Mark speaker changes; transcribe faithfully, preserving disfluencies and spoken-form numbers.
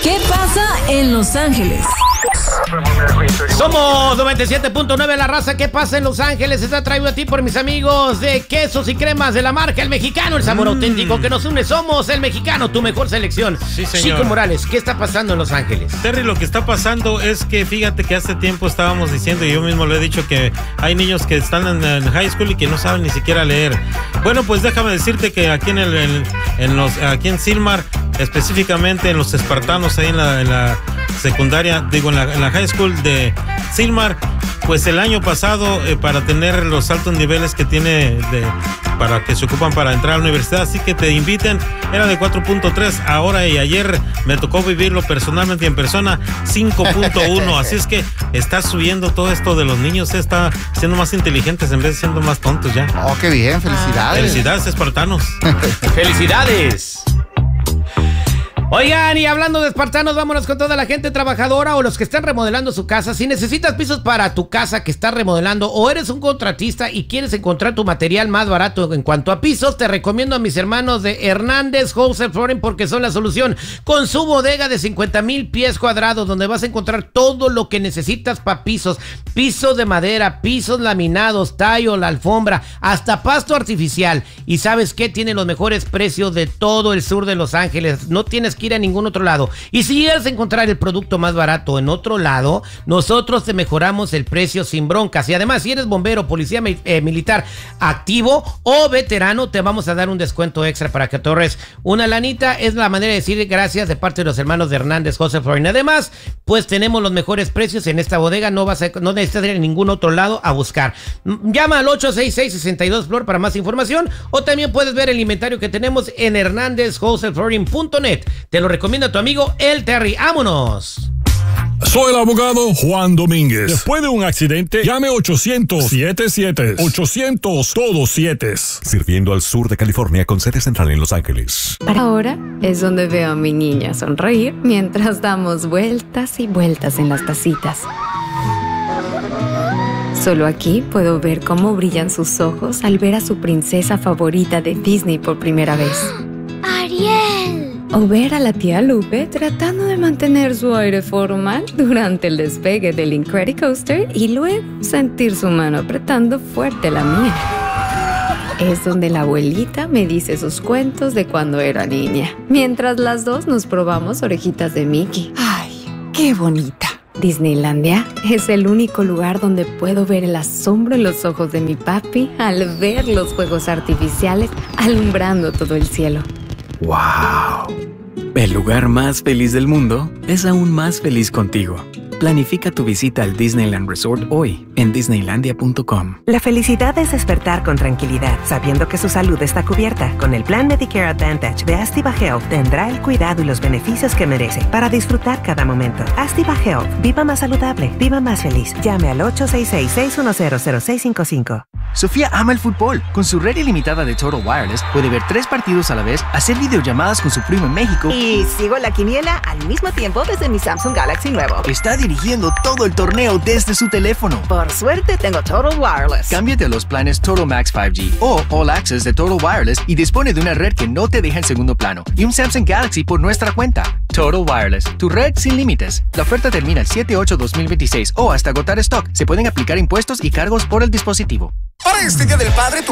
Speaker 1: ¿Qué pasa en Los Ángeles?
Speaker 2: Somos noventa y siete punto nueve La Raza. ¿Qué pasa en Los Ángeles? Está traído a ti por mis amigos de quesos y cremas de la marca El Mexicano, el sabor mm. auténtico que nos une. Somos El Mexicano, tu mejor selección.
Speaker 3: Sí, señor.
Speaker 2: Chico Morales, ¿qué está pasando en Los Ángeles?
Speaker 3: Terry, lo que está pasando es que fíjate que hace tiempo estábamos diciendo, y yo mismo lo he dicho, que hay niños que están en, en high school y que no saben ni siquiera leer. Bueno, pues déjame decirte que aquí en el, el en los aquí en Silmar, específicamente en los espartanos, ahí en la, en la secundaria, digo en la, en la high school de Silmar, pues el año pasado eh, para tener los altos niveles que tiene de, para que se ocupan para entrar a la universidad, así que te inviten, era de cuatro punto tres, ahora y ayer me tocó vivirlo personalmente en persona, cinco punto uno, así es que está subiendo todo esto de los niños, está siendo más inteligentes en vez de siendo más tontos ya.
Speaker 4: Oh, qué bien, felicidades.
Speaker 3: Felicidades, espartanos.
Speaker 2: ¡Felicidades! Oigan, y hablando de espartanos, vámonos con toda la gente trabajadora o los que están remodelando su casa. Si necesitas pisos para tu casa que estás remodelando o eres un contratista y quieres encontrar tu material más barato en cuanto a pisos, te recomiendo a mis hermanos de Hernández Wholesale Flooring porque son la solución. Con su bodega de cincuenta mil pies cuadrados donde vas a encontrar todo lo que necesitas para pisos. Pisos de madera, pisos laminados, tallo, la alfombra, hasta pasto artificial. Y ¿sabes qué? Tienen los mejores precios de todo el sur de Los Ángeles. No tienes que ir a ningún otro lado. Y si llegas a encontrar el producto más barato en otro lado, nosotros te mejoramos el precio sin broncas. Y además, si eres bombero, policía eh, militar activo o veterano, te vamos a dar un descuento extra para que ahorres una lanita. Es la manera de decir gracias de parte de los hermanos de Hernández Wholesale Flooring. Además, pues tenemos los mejores precios en esta bodega. No vas a, no necesitas ir a ningún otro lado a buscar. Llama al ocho seis seis, seis dos Flor para más información, o también puedes ver el inventario que tenemos en hernandez wholesale flooring punto net. Te lo recomiendo a tu amigo El Terry. ¡Vámonos!
Speaker 5: Soy el abogado Juan Domínguez. Después de un accidente, llame ochocientos siete siete. ochocientos todos siete.
Speaker 6: Sirviendo al sur de California con sede central en Los Ángeles.
Speaker 7: Para ahora es donde veo a mi niña sonreír mientras damos vueltas y vueltas en las tacitas. Solo aquí puedo ver cómo brillan sus ojos al ver a su princesa favorita de Disney por primera vez.
Speaker 8: ¡Ariel!
Speaker 7: O ver a la tía Lupe tratando de mantener su aire formal durante el despegue del Incredicoaster y luego sentir su mano apretando fuerte la mía. Es donde la abuelita me dice sus cuentos de cuando era niña, mientras las dos nos probamos orejitas de Mickey.
Speaker 1: ¡Ay, qué bonita!
Speaker 7: Disneylandia es el único lugar donde puedo ver el asombro en los ojos de mi papi al ver los fuegos artificiales alumbrando todo el cielo.
Speaker 9: ¡Wow! El lugar más feliz del mundo es aún más feliz contigo. Planifica tu visita al Disneyland Resort hoy en disneylandia punto com.
Speaker 10: La felicidad es despertar con tranquilidad, sabiendo que su salud está cubierta. Con el plan Medicare Advantage de Astiva Health tendrá el cuidado y los beneficios que merece para disfrutar cada momento. Astiva Health. Viva más saludable. Viva más feliz. Llame al ocho seis seis, seis uno cero, cero seis cinco cinco.
Speaker 11: Sofía ama el fútbol. Con su red ilimitada de Total Wireless puede ver tres partidos a la vez, hacer videollamadas con su primo en México
Speaker 12: y sigo la quiniela al mismo tiempo desde mi Samsung Galaxy nuevo.
Speaker 11: Está dirigiendo todo el torneo desde su teléfono.
Speaker 12: Por suerte tengo Total Wireless.
Speaker 11: Cámbiate a los planes Total Max cinco G o All Access de Total Wireless y dispone de una red que no te deja en segundo plano y un Samsung Galaxy por nuestra cuenta. Total Wireless, tu red sin límites. La oferta termina el siete ocho dos mil veintiséis o hasta agotar stock. Se pueden aplicar impuestos y cargos por el dispositivo.
Speaker 13: Para este Día del Padre, tu